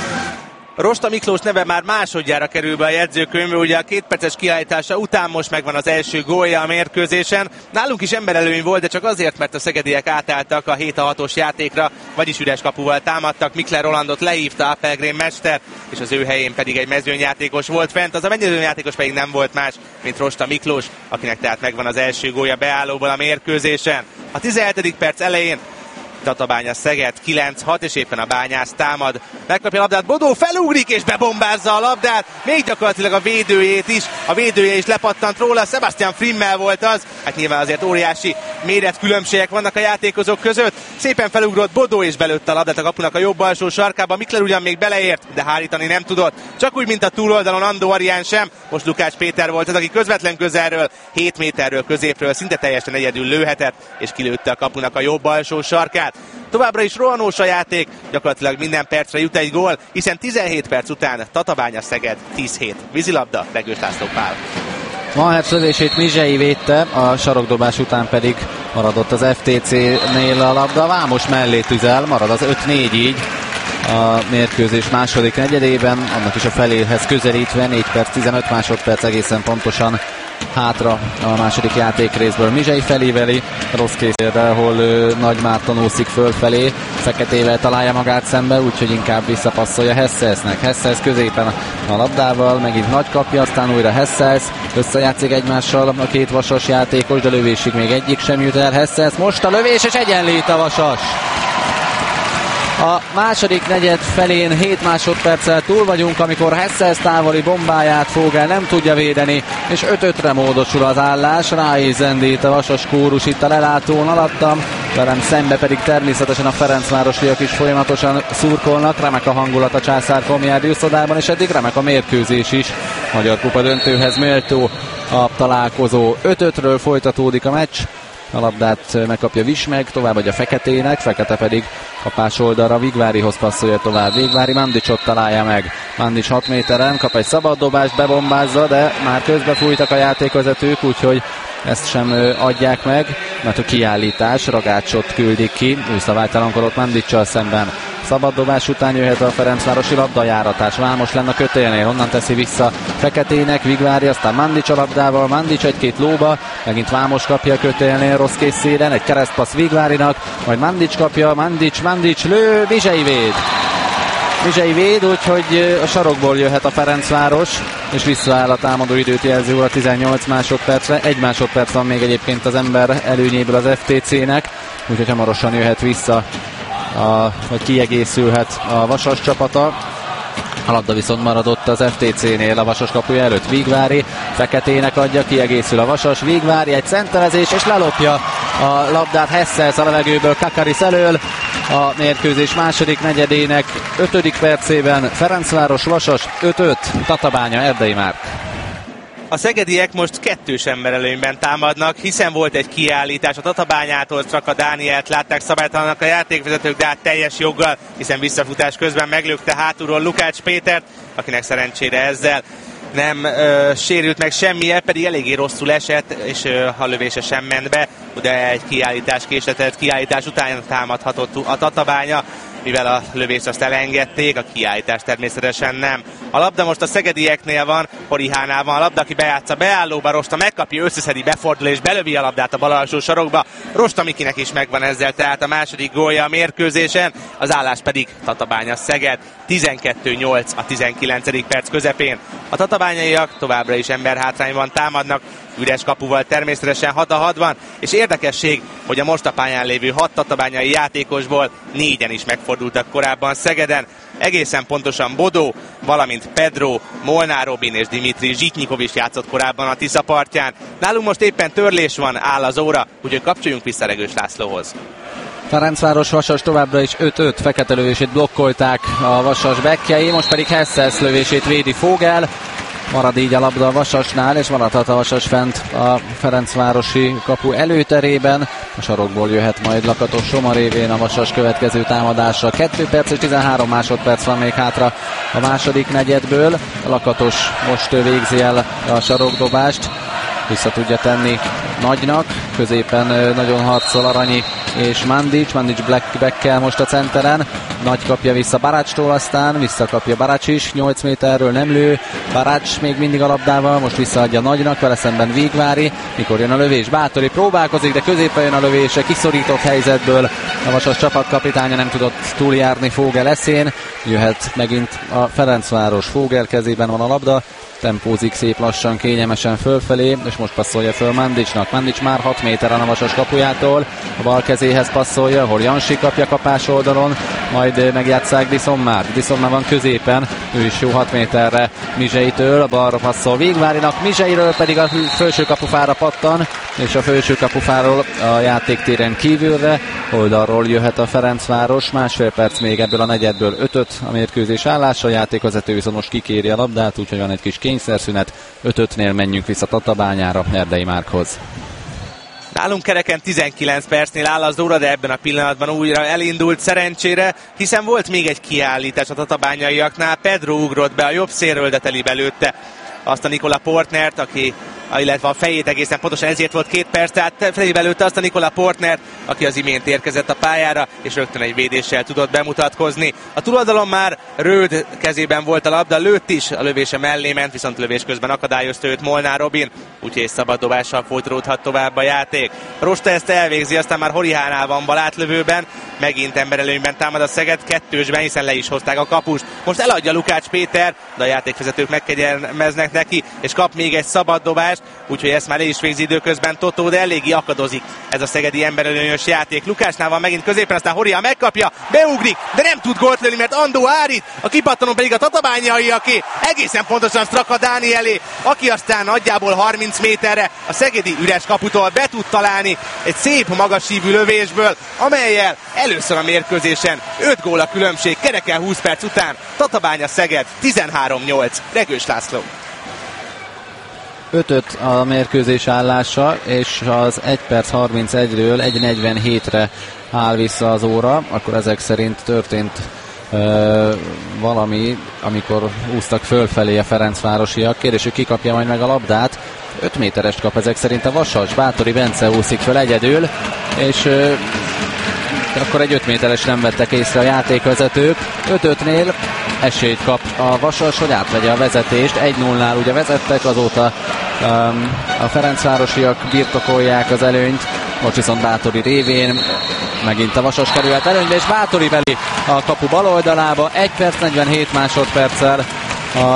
Rosta Miklós neve már másodjára kerül be a jegyzőkönyvbe, ugye a 2 perces kiállítása után most megvan az első gólja a mérkőzésen. Nálunk is emberelőny volt, de csak azért, mert a szegediek átálltak a 7-6-os játékra, vagyis üres kapuval támadtak. Mikler Rolandot lehívta Appelgren mester, és az ő helyén pedig egy mezőnyjátékos volt fent. Az a mezőnyjátékos pedig nem volt más, mint Rosta Miklós, akinek tehát megvan az első gólja beállóból a mérkőzésen. A 17. perc elején Tatabánya Szeged 9-6, és éppen a Bányász támad. Megkapja a labdát, Bodó felugrik és bebombázza a labdát, még gyakorlatilag a védőjét is, a védője is lepattant róla, Sebastian Frimmel volt az, hát nyilván azért óriási méretkülönbségek vannak a játékozók között. Szépen felugrott Bodó és belőtte a labdát a kapunak a jobb alsó sarkába, Mikler ugyan még beleért, de hárítani nem tudott. Csak úgy, mint a túloldalon Andó Arián sem, most Lukács Péter volt az, aki közvetlen közelről, 7 méterről középről szinte teljesen egyedül lőhetett, és kilőtte a kapunak a jobb alsó sarkát. Továbbra is rohanós a játék, gyakorlatilag minden percre jut egy gól, hiszen 17 perc után Tatabánya Szeged 10-7. Vízilabda, Regős László Pál. Mahertz lövését Mizsei védte, a sarokdobás után pedig maradott az FTC-nél a labda. Vámos mellé tüzel, marad az 5-4 így a mérkőzés második negyedében, annak is a feléhez közelítve, 4 perc 15 másodperc egészen pontosan hátra a második játékrészből. Mizsei felíveli rossz készérre, ahol Nagy Márton úszik fölfelé, Feketével találja magát szembe, úgyhogy inkább visszapasszolja Hesselsnek. Hessels középen a labdával, megint Nagy kapja, aztán újra Hessels, összejátszik egymással a két Vasas játékos, de lövésig még egyik sem jut el. Hessels, most a lövés, és egyenlít a Vasas. A második negyed felén 7 másodperccel túl vagyunk, amikor Hessels távoli bombáját Vogel nem tudja védeni, és 5-5-re módosul az állás. Rá is zendít a Vasas kórus itt a lelátón alattam, velem szembe pedig természetesen a Ferencvárosiak is folyamatosan szurkolnak. Remek a hangulat a Császár Komjárdi uszodában, és eddig remek a mérkőzés is. Magyar kupa döntőhez méltó a találkozó. 5-5-ről folytatódik a meccs. A labdát megkapja Vismeg, továbbadja Feketének, Fekete pedig kapás oldalra Vigvárihoz passzolja tovább. Vigvári Mandicsot találja meg. Mandics 6 méteren kap egy szabad dobást, bebombázza, de már közbefújtak a játékvezetők, úgyhogy ezt sem adják meg, mert a kiállítás, Ragácsot küldik ki, ő szabálytalankodott Mandicsal szemben. Szabad dobás után jöhet a Ferencvárosi labdajáratás. Vámos lenne a kötélnél, onnan teszi vissza Feketének, Vigvári, aztán Mandics a labdával, Mandics egy-két lóba, megint Vámos kapja a kötélnél rossz készszélen, egy keresztpassz Vigvárinak, majd Mandics kapja, Mandics lő, Mizsei véd, úgyhogy a sarokból jöhet a Ferencváros, és visszaáll a támadó időt jelző óra 18 másodpercre. 1 másodperc van még egyébként az ember előnyéből az FTC-nek, úgyhogy hamarosan jöhet vissza, vagy kiegészülhet a Vasas csapata. A labda viszont maradott az FTC-nél a Vasas kapuja előtt. Vigvári Feketének adja, kiegészül a Vasas. Vigvári egy centerezés, és lelopja a labdát Hessels a levegőből Kakaris elől. A mérkőzés második negyedének 5. percében Ferencváros Vasas 5-5, Tatabánya Erdei Márk. A szegediek most 2-s emberelőnyben támadnak, hiszen volt egy kiállítás a Tatabányától, csak a Dánielt látták szabálytalannak a játékvezetők, de hát teljes joggal, hiszen visszafutás közben meglökte hátulról Lukács Pétert, akinek szerencsére ezzel nem sérült meg semmije, pedig eléggé rosszul esett, és a lövése sem ment be, de egy kiállítás késletelt, kiállítás után támadhatott a Tatabánya, mivel a lövést azt elengedték, a kiállítás természetesen nem. A labda most a szegedieknél van, Horihánál van a labda, aki bejátsza beállóba, Rosta megkapja, összeszedi, befordul és belövi a labdát a bal alsó sarokba. Rosta Mikinek is megvan ezzel, tehát a második gólja a mérkőzésen, az állás pedig Tatabánya Szeged, 12-8 a 19. perc közepén. A tatabányaiak továbbra is emberhátrányban támadnak, üres kapuval természetesen 6-6 van, és érdekesség, hogy a most a pályán lévő 6 tatabányai játékosból 4-en is megfordultak korábban Szegeden. Egészen pontosan Bodó, valamint Pedro, Molnár Robin és Dimitri Zsitnyikov is játszott korábban a Tisza partján. Nálunk most éppen törlés van, áll az óra, úgyhogy kapcsoljunk vissza Regős Lászlóhoz. Ferencváros Vasas továbbra is 5-5, Fekete lövését blokkolták a Vasas bekkjei, most pedig Hessels lövését védi Vogel. Marad így a labda a Vasasnál, és maradhat a Vasas fent a Ferencvárosi kapu előterében. A sarokból jöhet majd Lakatos Soma révén a Vasas következő támadásra. 2 perc és 13 másodperc van még hátra a második negyedből. Lakatos most végzi el a sarokdobást, vissza tudja tenni Nagynak, középen nagyon harcol Aranyi és Mandics Blackback-kel most a centeren. Nagy kapja vissza Barácstól, aztán visszakapja Barács is, 8 méterről nem lő, Barács még mindig a labdával, most visszaadja Nagynak, vele szemben Vigvári, mikor jön a lövés, Bátori próbálkozik, de középen jön a lövése, kiszorított helyzetből a Vasas csapatkapitánya nem tudott túljárni Vogel eszén, jöhet megint a Ferencváros, Vogel kezében van a labda, tempózik szép lassan, kényelmesen fölfelé, és most passzolja föl Mandicsnak. Mandics már 6 méteren a Vasas kapujától, a bal kezéhez passzolja, ahol Jansi kapja kapás oldalon, majd megjátsszák Diszonmár van középen, ő is jó 6 méterre Mizseitől, a balra passzol Vigvárinak, Mizseiről pedig a felső kapufára pattan, és a felső kapufáról a játéktéren kívülre, oldalról jöhet a Ferencváros, másfél perc még ebből a negyedből 5-5 a mérkőzés állása, a játékvezető viszont most kikéri a labdát, úgyhogy van egy kis kényszerszünet, 5-5-nél menjünk vissza Tatabányára, Erdei Márkhoz. Nálunk kereken 19 percnél áll az óra, de ebben a pillanatban újra elindult szerencsére, hiszen volt még egy kiállítás a tatabányaiaknál, Pedro ugrott be a jobb szélről, de telibe lőtte azt a Nikola Portnert, aki illetve a fejét egészen pontosan, ezért volt 2 perc, tehát fejébe lőtte azt a Nikola Portner, aki az imént érkezett a pályára, és rögtön egy védéssel tudott bemutatkozni. A túloldalon már Röld kezében volt a labda, lőtt is, a lövése mellé ment, viszont lövés közben akadályozta őt Molnár Robin, úgyhogy szabad dobással folytatódhat tovább a játék. Rosta ezt elvégzi, aztán már Horihánál van bal átlövőben, megint emberelőnyben támad a Szeged, 2-2-ben, hiszen le is hozták a kapust. Most eladja Lukács Péter, de a játékvezetők megkegyelmeznek neki, és kap még egy szabad dobást, úgyhogy ezt már le is végzi időközben Totó, de eléggé akadozik ez a szegedi emberelőnyös játék. Lukácsnál van megint középen, aztán Horihán megkapja, beugrik, de nem tud gólt lőni, mert Andó Árit, a kipattanó pedig a tatabányai, aki egészen pontosan Straka Dánielé, aki aztán nagyjából 30 méterre a szegedi üres kaputól be tud találni egy szép magasívű lövésből, amellyel először a mérkőzésen 5 gól a különbség, kereken 20 perc után. Tatabánya Szeged 13-8. Regős László. 5-5 a mérkőzés állása, és az 1 perc 31-ről 1:47-re áll vissza az óra, akkor ezek szerint történt valami, amikor úsztak fölfelé a ferencvárosiak. Kérdés, hogy ki kapja majd meg a labdát. 5 méterest kap ezek szerint a Vasas. Bátori Bence úszik föl egyedül, és akkor egy 5 méteres nem vettek észre a játékvezetők. 5-5-nél esélyt kap a Vasas, hogy átvegye a vezetést. 1-0-nál ugye vezettek, azóta a ferencvárosiak birtokolják az előnyt. Most viszont Bátori révén megint a Vasas került előnybe, és Bátori veli a kapu bal oldalába. 1 perc 47 másodperccel a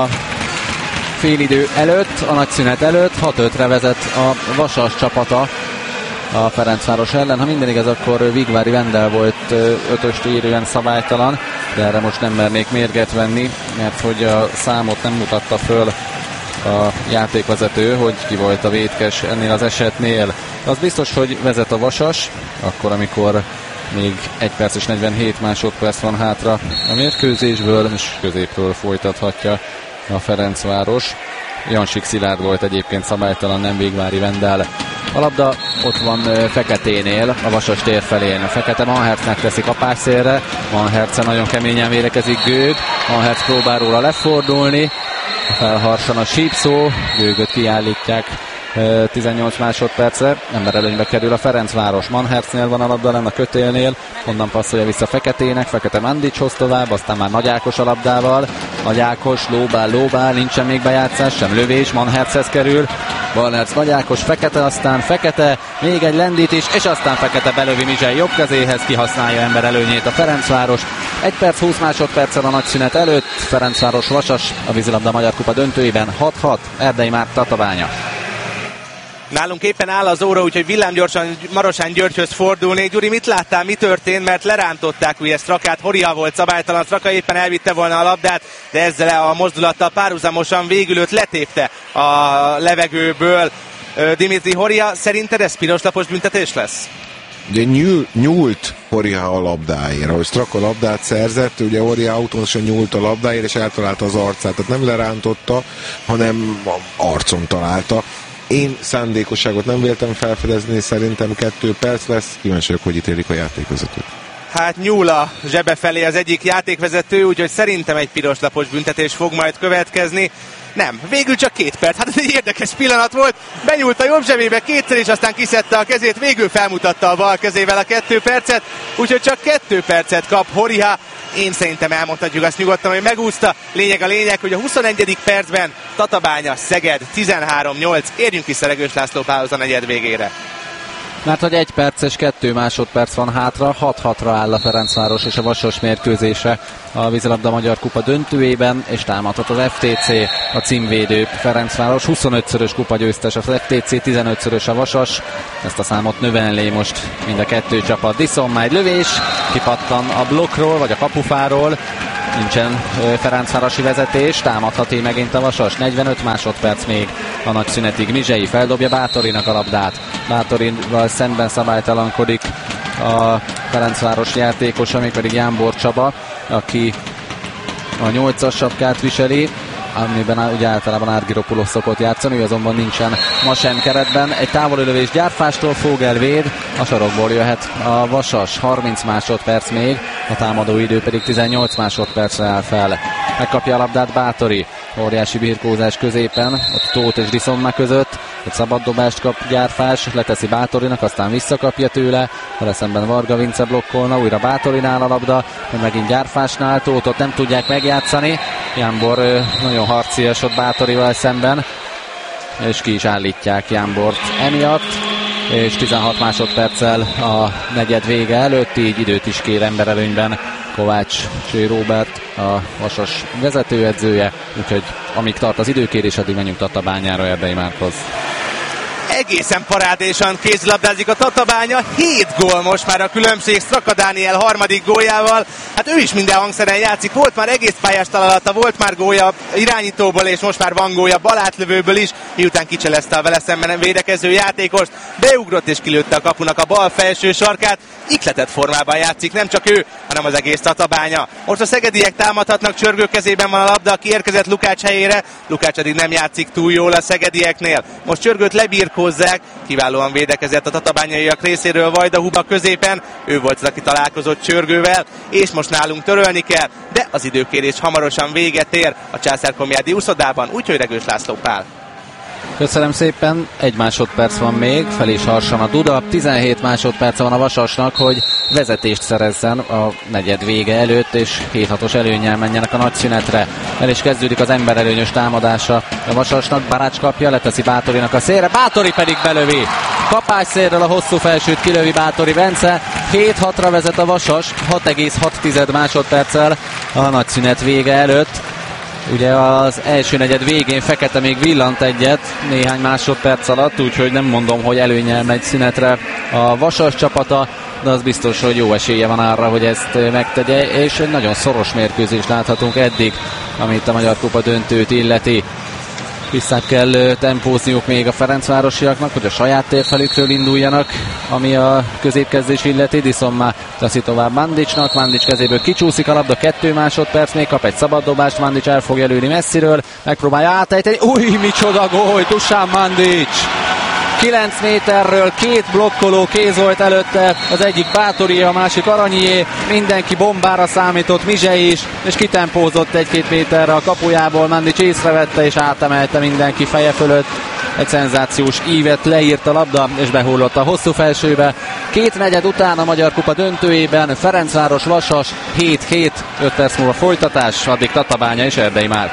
félidő előtt, a nagy szünet előtt. 6-5-re vezet a Vasas csapata a Ferencváros ellen. Ha minden igaz, akkor Vigvári Vendel volt 5-öst érően szabálytalan, de erre most nem mernék mérget venni, mert hogy a számot nem mutatta föl a játékvezető, hogy ki volt a vétkes ennél az esetnél. Az biztos, hogy vezet a Vasas, akkor amikor még 1 perc és 47 másodperc van hátra a mérkőzésből, és középről folytathatja a Ferencváros. Jansik Szilárd volt egyébként szabálytalan, nem Vigvári Vendel. A labda ott van Feketénél, a Vasas tér felén. Fekete Manhercnek teszi kapásszélre, Manherce nagyon keményen védekezik Gőg, Manherc próbál róla lefordulni, felharsan a sípszó, Gőgöt kiállítják 18 másodpercre, ember előnybe kerül a Ferencváros. Manhercnél van a labda, nem a kötélnél, onnan passzolja vissza Feketének, Fekete Mandicshoz tovább, aztán már Nagy Ákos a labdával, Nagy Ákos lóbál, nincsen még bejátszás, sem lövés, Manherchez kerül, Balnerc, Nagy Ákos, Fekete, aztán Fekete, még egy lendítés, és aztán Fekete belövi Mizsely jobb kezéhez, kihasználja ember előnyét a Ferencváros. 1 perc 20 másodperccel a nagy szünet előtt, Ferencváros Vasas a vízilabda Magyar Kupa döntőiben 6-6, Erdei Márk Tatabánya. Nálunk éppen áll az óra, úgyhogy villámgyorsan Marosán Györgyhöz fordulnék. Gyuri, mit láttál, mi történt? Mert lerántották ugye Strakát, Horiha volt szabálytalan, Straka éppen elvitte volna a labdát, de ezzel a mozdulattal párhuzamosan végül őt letépte a levegőből. Dimitri Horiha, szerinted ez piroslapos büntetés lesz? Ugye nyúlt Horiha a labdáért, ahogy Straka labdát szerzett, ugye Horiha automatikusan nyúlt a labdáért, és eltalálta az arcát, tehát nem lerántotta, hanem arcon találta. Én szándékosságot nem véltem felfedezni, szerintem 2 perc lesz, kíváncsi vagyok, hogy ítélik a játékvezetőt. Hát nyúl a zsebe felé az egyik játékvezető, úgyhogy szerintem egy piroslapos büntetés fog majd következni. Nem, végül csak 2 perc. Hát ez egy érdekes pillanat volt. Benyúlt a jobb zsebébe kétszer, és aztán kiszedte a kezét, végül felmutatta a bal kezével a 2 percet, úgyhogy csak 2 percet kap Horiha. Én szerintem elmondhatjuk azt nyugodtan, hogy megúszta. Lényeg a lényeg, hogy a 21. percben Tatabánya Szeged 13-8. Érjünk vissza Regős László pauza negyed végére. Mert hogy 1 perc és 2 másodperc van hátra, 6-6-ra áll a Ferencváros és a Vasas mérkőzése a vízilabda Magyar Kupa döntőjében, és támadhat az FTC, a címvédő Ferencváros. 25-szörös kupa győztes a FTC, 15-szörös a Vasas. Ezt a számot növelné most mind a 2 csapat. Diszon már egy lövés, kipattan a blokkról, vagy a kapufáról. Nincsen ferencvárosi vezetés, támadhat megint a Vasas. 45 másodperc még a nagy szünetig. Mizsei feldobja Bátorinak a labdát. Bátorival szemben szabálytalankodik a Ferencváros játékos, ami pedig Jánbor Csaba, aki a 8-as sapkát viseli, amiben ugye általában Argyropoulos szokott játszani, ő azonban nincsen ma sem keretben. Egy távoli lövés Gyárfástól, Fogel véd, a sarokból jöhet a Vasas, 30 másodperc még, a támadó idő pedig 18 másodpercre áll fel. megkapja a labdát Báthori. Óriási birkózás középen, ott Tóth és Diszomma között. Egy szabad dobást kap Gyárfás, leteszi Báthorinak, aztán visszakapja tőle. Vele szemben Varga Vince blokkolna, újra Báthorinál a labda, megint Gyárfásnál, Tóthot nem tudják megjátszani. Jánbor nagyon harcias ott Báthorival szemben, és ki is állítják Jánbort emiatt, és 16 másodperccel a negyed vége előtt, így időt is kér emberelőnyben Kovács Cső Róbert, a Vasas vezetőedzője, úgyhogy amíg tart az időkérés, addig menjünk Tatabányára Erdei Márkhoz. Egészen parádésan kézilabdázik a Tatabánya, 7 gól most már a különbség Straka Dániel harmadik góljával, hát ő is minden hangszeren játszik, volt már egész pályás találata, volt már gólya irányítóból, és most már van gólya balátlövőből is, miután kicselezte a vele szemben védekező játékost, beugrott és kilőtte a kapunak a bal felső sarkát, ihletett formában játszik, nem csak ő, hanem az egész Tatabánya. Most a szegediek támadhatnak, Csörgő kezében van a labda, aki érkezett Lukács helyére, Lukács eddig nem játszik túl jól a szegedieknél. Most Csörgőt lebirkózzák, kiválóan védekezett a tatabányaiak részéről Vajda Huba középen, ő volt az, aki találkozott Csörgővel, és most nálunk törölni kell, de az időkérés hamarosan véget ér a Császár-Komjádi úszodában, úgyhogy Regős László Pál. Köszönöm szépen, 1 másodperc van még, fel is harsan a Duda, 17 másodperc van a Vasasnak, hogy vezetést szerezzen a negyed vége előtt, és 7-6-os előnnyel menjenek a nagy szünetre. El is kezdődik az emberelőnyös támadása a Vasasnak, Barács kapja, leteszi Báthorinak a szélre, Báthori pedig belövi. Kapás szélről a hosszú felsőt kilövi Báthori Bence, 7-6-ra vezet a Vasas, 6,6 másodperccel a nagy szünet vége előtt. Ugye az első negyed végén Fekete még villant egyet néhány másodperc alatt, úgyhogy nem mondom, hogy előnnyel megy szünetre a Vasas csapata, de az biztos, hogy jó esélye van arra, hogy ezt megtegye, és egy nagyon szoros mérkőzést láthatunk eddig, amit a Magyar Kupa döntőt illeti. Vissza kell tempózniuk még a ferencvárosiaknak, hogy a saját térfelükről induljanak, ami a középkezdés illeti. Diszomma teszi tovább Mandicsnak, Mandics kezéből kicsúszik a labda, 2 másodperc, még kap egy szabad dobást, Mandics el fogja lőni messziről, megpróbálja átejteni, micsoda gól, Dusan Mandics! 9 méterről 2 blokkoló kéz volt előtte, az egyik Báthori, a másik Aranyié, mindenki bombára számított, Mizse is, és kitempózott 1-2 méterre a kapujából, Mandics észrevette és átemelte mindenki feje fölött. Egy szenzációs ívet leírt a labda, és behullott a hosszú felsőbe. 2 negyed után a Magyar Kupa döntőjében Ferencváros Vasas 7-7, 5 perc múlva folytatás, addig Tatabánya és Erdei Márk.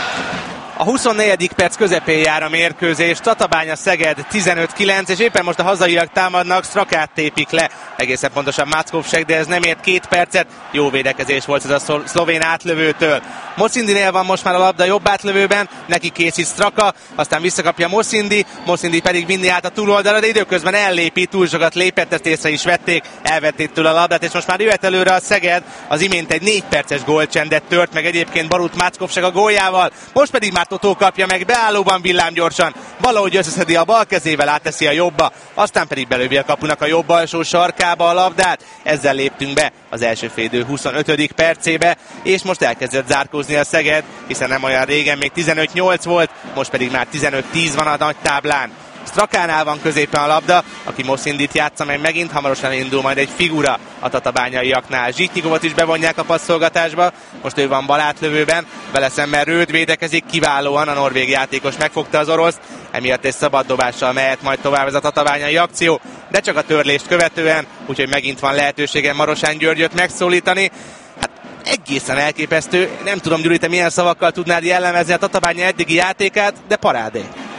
A 24. perc közepén jár a mérkőzés, Tatabánya Szeged 15-9, és éppen most a hazaiak támadnak, Strakát tépik le, egészen pontosan Máckovsek, de ez nem ért 2 percet, jó védekezés volt ez a szlovén átlövőtől. Moszindinél van most már a labda jobb átlövőben, neki készít Straka, aztán visszakapja Moszindi pedig vinni át a túloldalra, de időközben ellépi, túl sokat lépett, ezt észre is vették, elvették tőle a labdát, és most már jöhet előre a Szeged, az imént egy 4 perces gólcsendet tört meg egyébként Barut Máckovsek a góljával, most pedig már Totó kapja meg beállóban villámgyorsan, valahogy összeszedi a bal kezével, átteszi a jobbba, aztán pedig belövi a kapunak a jobb alsó sarkába a labdát, ezzel léptünk be az első félidő 25. percébe, és most elkezdett zárkózni a Szeged, hiszen nem olyan régen még 15-8 volt, most pedig már 15-10 van a nagy táblán. Strakánál van középen a labda, aki Moszindit játsza meg megint, hamarosan indul majd egy figura a tatabányaiaknál. Zsitnyikovot is bevonják a passzolgatásba, most ő van balátlövőben, vele szemben Rőd védekezik, kiválóan a norvég játékos megfogta az oroszt, emiatt egy szabad dobással mehet majd tovább ez a tatabányai akció, de csak a törlést követően, úgyhogy megint van lehetősége Marosán Györgyöt megszólítani. Hát egészen elképesztő, nem tudom, Gyuri, te milyen szavakkal tudnád jellemezni a Tatabánya eddigi játékát, de parádé.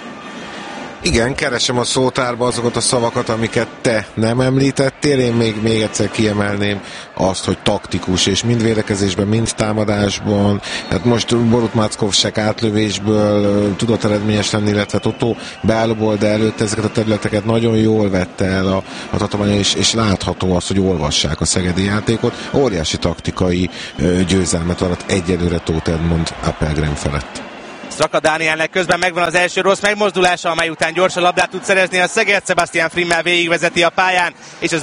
Igen, keresem a szótárba azokat a szavakat, amiket te nem említettél. Én még egyszer kiemelném azt, hogy taktikus, és mind védekezésben, mind támadásban. Hát most Borut Máckovsek átlövésből tudott eredményes lenni, illetve Totó beállóból, de előtte ezeket a területeket nagyon jól vette el a Tatabánya, és látható az, hogy olvassák a szegedi játékot. Óriási taktikai győzelmet alatt egyelőre Tóth Edmond Appelgren felett. Straka Dánielnek közben megvan az első rossz megmozdulása, amely után gyorsan labdát tud szerezni a Szeged. Sebastian Frimmel végigvezeti a pályán, és az ő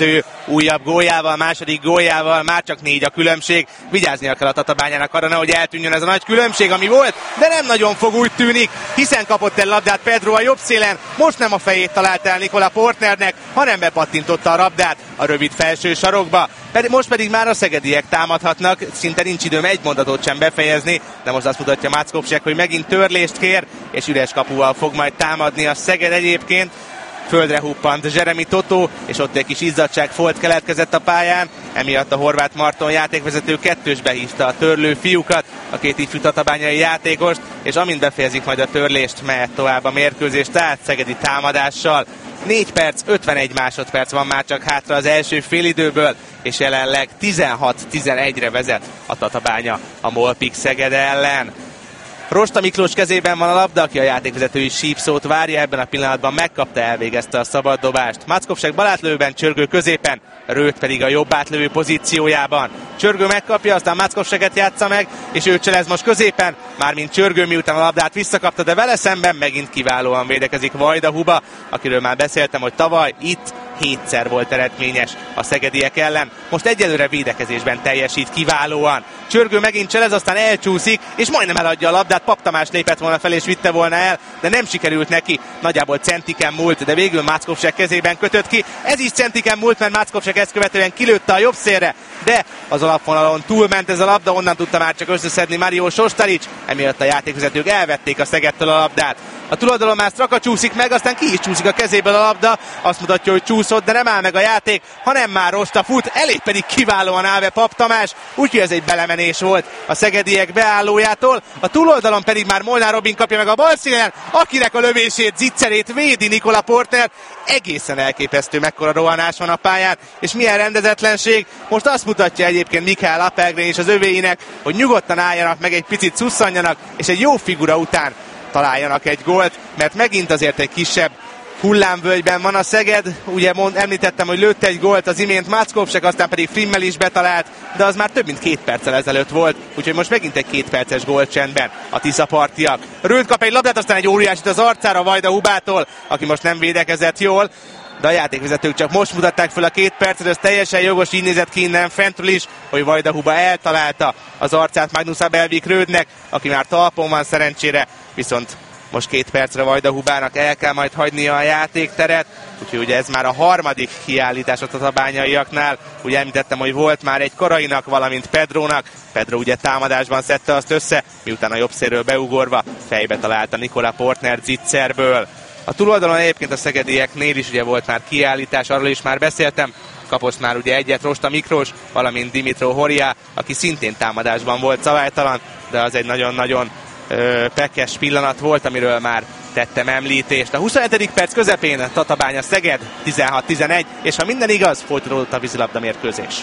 újabb góljával, második góljával, már csak 4 a különbség. Vigyáznia kell a Tatabányának arra, nehogy eltűnjön ez a nagy különbség, ami volt, de nem nagyon fog, úgy tűnik, hiszen kapott el labdát Pedro a jobb szélen, most nem a fejét talált el Nikola Portnernek, hanem bepattintotta a labdát a rövid felső sarokba. Most pedig már a szegediek támadhatnak, szinte nincs időm egy mondatot sem befejezni, de most azt mutatja Máckopsek, hogy megint törlést kér, és üres kapuval fog majd támadni a Szeged egyébként. Földre huppant Jeremy Totó, és ott egy kis izzadságfolt keletkezett a pályán, emiatt a Horváth Marton játékvezető kettősbe hívta a törlő fiúkat, a két ifjú tatabányai játékost, és amint befejezik majd a törlést, mehet tovább a mérkőzés, tehát szegedi támadással. 4 perc, 51 másodperc van már csak hátra az első félidőből, és jelenleg 16-11-re vezet a Tatabánya a Molpik Szeged ellen. Rosta Miklós kezében van a labda, aki a játékvezetői sípszót várja, ebben a pillanatban megkapta, elvégezte a szabaddobást. Máckopsek balátlövőben, Csörgő középen, Rőt pedig a jobb átlövő pozíciójában. Csörgő megkapja, aztán Máckopseket játsza meg, és ő cselez most középen, mármint Csörgő, miután a labdát visszakapta, de vele szemben megint kiválóan védekezik Vajda Huba, akiről már beszéltem, hogy tavaly itt 7-szer volt eredményes a szegediek ellen. Most egyelőre védekezésben teljesít kiválóan. Csörgő megint cselez, aztán elcsúszik, és majdnem eladja a labdát. Pap Tamás lépett volna fel és vitte volna el, de nem sikerült neki. Nagyjából centiken múlt, de végül Máckopsek kezében kötött ki. Ez is centiken múlt, mert Máckopsek ezt követően kilőtte a jobb szélre, de az alapvonalon túlment ez a labda, onnan tudta már csak összeszedni Mario Sostaric, emiatt a játékvezetők elvették a Szegedtől a labdát. A tulajdonlom már Straka csúszik meg, aztán ki is csúszik a kezéből a labda, azt mutatja, hogy csúszott, de nem áll meg a játék, hanem már Rosta fut, elég pedig kiválóan áll be Pap Tamás, úgyhogy ez egy belemenés volt a szegediek beállójától. A túloldalon pedig már Molnár Robin kapja meg a bal színen, akinek a lövését, zicserét védi Nikola Portner. Egészen elképesztő, mekkora rohanás van a pályán, és milyen rendezetlenség. Most azt mutatja egyébként Mikael Appelgren és az övéinek, hogy nyugodtan álljanak meg, egy picit szusszanjanak, és egy jó figura után találjanak egy gólt, mert megint azért egy kisebb hullámvölgyben van a Szeged. Ugye említettem, hogy lőtt egy gólt az imént Máckopsek, aztán pedig Frimmel is betalált, de az már több mint 2 perccel ezelőtt volt, úgyhogy most megint egy 2 perces gólcsendben a tiszapartiak. Rőt kap egy labdát, aztán egy óriásit az arcára Vajda Hubától, aki most nem védekezett jól, de a játékvezetők csak most mutatták fel a 2 percet, ez teljesen jogos, így nézett ki innen fentről is, hogy Vajda Huba eltalálta az arcát Magnus Abelvik Rődnek, aki már talpon van szerencsére, viszont most 2 percre Vajda Hubának el kell majd hagynia a játékteret, úgyhogy ugye ez már a harmadik kiállítás a tatabányaiaknál. Ugye említettem, hogy volt már egy Karainak, valamint Pedrónak. Pedro ugye támadásban szedte azt össze, miután a jobb szélről beugorva fejbe találta Nikola Portner zicserből. A túloldalon egyébként a szegedieknél is ugye volt már kiállítás, arról is már beszéltem. Kapott már ugye egyet Rosta Miklós, valamint Dimitro Horia, aki szintén támadásban volt szabálytalan, de az egy nagyon-nagyon pekes pillanat volt, amiről már tettem említést. A 27. perc közepén Tatabánya Szeged 16-11, és ha minden igaz, folytatódott a vízilabda mérkőzés.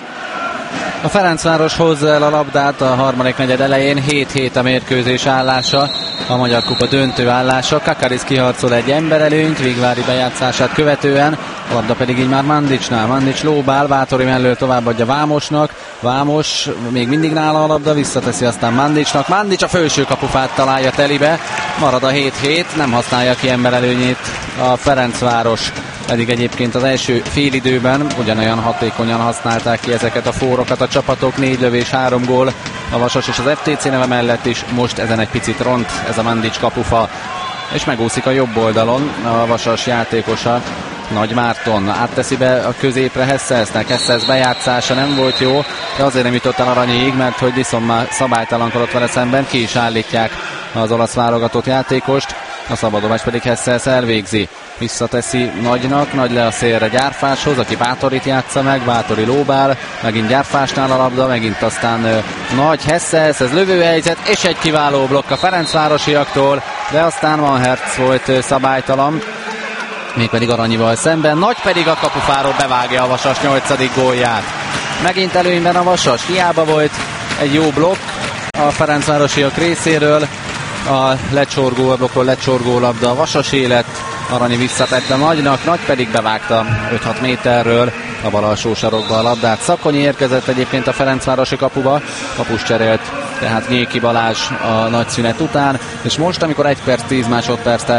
A Ferencváros hozza el a labdát a harmadik negyed elején, 7-7 a mérkőzés állása, a Magyar Kupa döntő állása. Kakaris kiharcol egy emberelőnyt Vigvári bejátszását követően, a labda pedig így már Mandicsnál. Mandics lóbál, Vátori mellől továbbadja Vámosnak, Vámos még mindig nála a labda, visszateszi aztán Mandicsnak, Mandics a felső kapufát találja telibe, marad a 7-7, nem használja ki emberelőnyét a Ferencváros, pedig egyébként az első félidőben ugyanolyan hatékonyan használták ki ezeket a fórokat a csapatok, 4 lövés, 3 gól a Vasas és az FTC neve mellett is, most ezen egy picit ront ez a Mandics kapufa, és megúszik a jobb oldalon a Vasas játékosa, Nagy Márton átteszi be a középre Hesselsznek, Hesselsz bejátszása nem volt jó, de azért nem jutott el Aranyéig, mert hogy viszont már szabálytalankodott vele szemben, ki is állítják az olasz válogatott játékost, a szabadobást pedig Hesselsz elvégzi. Visszateszi Nagynak, Nagy le a szélre Gyárfáshoz, aki Bátorit játsza meg, Bátori lóbál, megint Gyárfásnál a labda, megint aztán Nagy, Hesselsz, ez lövőhelyzet, és egy kiváló blokk a ferencvárosiaktól, de aztán Van Hertz volt szabálytalan, mégpedig Aranyival szemben, Nagy pedig a kapufáról bevágja a Vasas 8. gólját. Megint előnyben a Vasas, hiába volt egy jó blokk a ferencvárosiak részéről, a blokkról lecsorgó labda a Vasasé lett, Aranyi visszatette Nagynak, Nagy pedig bevágta 5-6 méterről a bal alsó sarokba a labdát. Szakonyi érkezett egyébként a ferencvárosi kapuba, kapus cserélt tehát Nyéki Balázs a nagy szünet után, és most, amikor 1 perc 10 másodperc